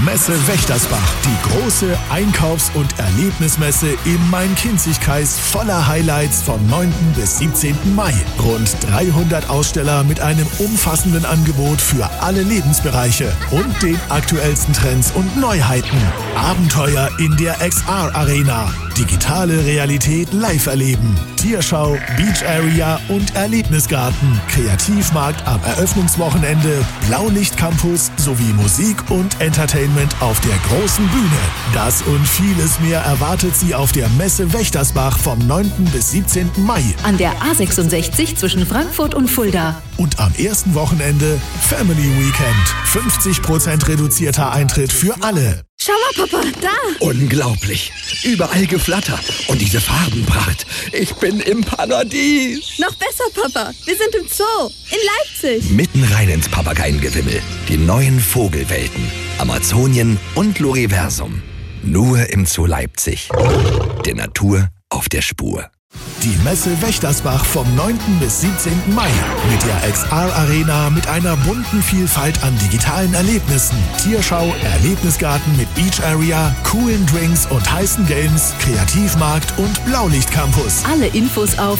Messe Wächtersbach, die große Einkaufs- und Erlebnismesse im Main-Kinzig-Kreis voller Highlights vom 9. bis 17. Mai. Rund 300 Aussteller mit einem umfassenden Angebot für alle Lebensbereiche und den aktuellsten Trends und Neuheiten. Abenteuer in der XR Arena, digitale Realität live erleben, Tierschau, Beach Area und Erlebnisgarten, Kreativmarkt am Eröffnungswochenende, Blaulicht-Campus sowie Musik und Entertainment auf der großen Bühne. Das und vieles mehr erwartet Sie auf der Messe Wächtersbach vom 9. bis 17. Mai. An der A66 zwischen Frankfurt und Fulda. Und am ersten Wochenende Family Weekend. 50% reduzierter Eintritt für alle. Schau mal, Papa, da! Unglaublich. Überall Geflatter. Und diese Farbenpracht. Ich bin im Paradies. Noch besser, Papa. Wir sind im Zoo. In Leipzig. Mitten rein ins Papageiengewimmel. Die neuen Vogelwelten. Amazonien und Loriversum. Nur im Zoo Leipzig. Der Natur auf der Spur. Die Messe Wächtersbach vom 9. bis 17. Mai mit der XR Arena mit einer bunten Vielfalt an digitalen Erlebnissen, Tierschau, Erlebnisgarten mit Beach Area, coolen Drinks und heißen Games, Kreativmarkt und Blaulicht-Campus. Alle Infos auf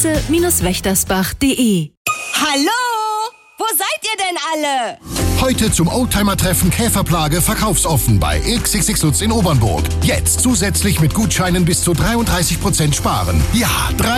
messe-wächtersbach.de. Hallo? Wo seid ihr denn alle? Heute zum Oldtimer-Treffen Käferplage verkaufsoffen bei XXX Lutz in Obernburg. Jetzt zusätzlich mit Gutscheinen bis zu 33% sparen. Ja,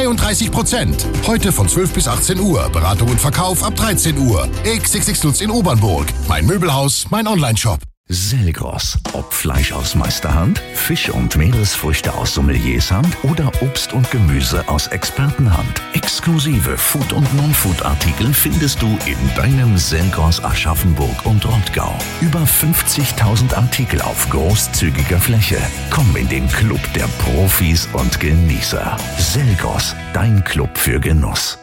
33%. Heute von 12 bis 18 Uhr. Beratung und Verkauf ab 13 Uhr. XXX Lutz in Obernburg. Mein Möbelhaus, mein Onlineshop. Selgros. Ob Fleisch aus Meisterhand, Fisch und Meeresfrüchte aus Sommeliershand oder Obst und Gemüse aus Expertenhand. Exklusive Food- und Non-Food-Artikel findest du in deinem Selgros Aschaffenburg und Rottgau. Über 50.000 Artikel auf großzügiger Fläche. Komm in den Club der Profis und Genießer. Selgros, dein Club für Genuss.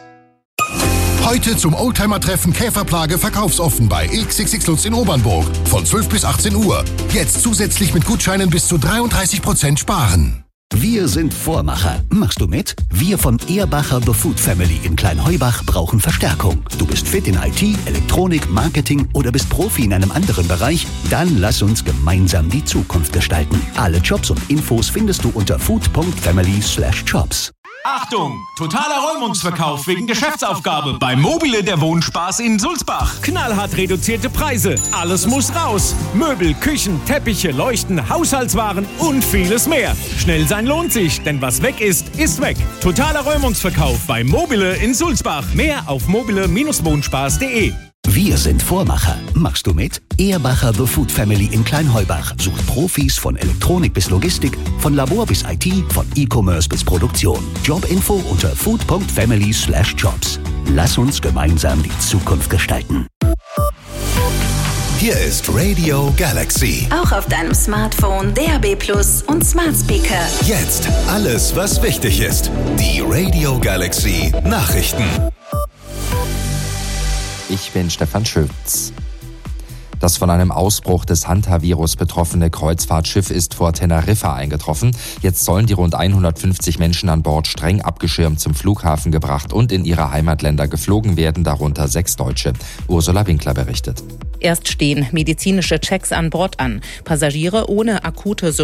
Heute zum Oldtimer-Treffen Käferplage verkaufsoffen bei XXX Lutz in Obernburg. Von 12 bis 18 Uhr. Jetzt zusätzlich mit Gutscheinen bis zu 33% sparen. Wir sind Vormacher. Machst du mit? Wir von Ehrbacher The Food Family in Kleinheubach brauchen Verstärkung. Du bist fit in IT, Elektronik, Marketing oder bist Profi in einem anderen Bereich? Dann lass uns gemeinsam die Zukunft gestalten. Alle Jobs und Infos findest du unter food.family/jobs. Achtung! Totaler Räumungsverkauf wegen Geschäftsaufgabe bei Mobile der Wohnspaß in Sulzbach. Knallhart reduzierte Preise. Alles muss raus. Möbel, Küchen, Teppiche, Leuchten, Haushaltswaren und vieles mehr. Schnell sein lohnt sich, denn was weg ist, ist weg. Totaler Räumungsverkauf bei Mobile in Sulzbach. Mehr auf mobile-wohnspaß.de. Wir sind Vormacher. Machst du mit? Ehrbacher The Food Family in Kleinheubach sucht Profis von Elektronik bis Logistik, von Labor bis IT, von E-Commerce bis Produktion. Jobinfo unter food.family/jobs. Lass uns gemeinsam die Zukunft gestalten. Hier ist Radio Galaxy. Auch auf deinem Smartphone, DAB+ und Smart Speaker. Jetzt alles, was wichtig ist. Die Radio Galaxy Nachrichten. Ich bin Stefan Schütz. Das von einem Ausbruch des Hantavirus betroffene Kreuzfahrtschiff ist vor Teneriffa eingetroffen. Jetzt sollen die rund 150 Menschen an Bord streng abgeschirmt zum Flughafen gebracht und in ihre Heimatländer geflogen werden, darunter 6 Deutsche. Ursula Winkler berichtet. Erst stehen medizinische Checks an Bord an. Passagiere ohne akute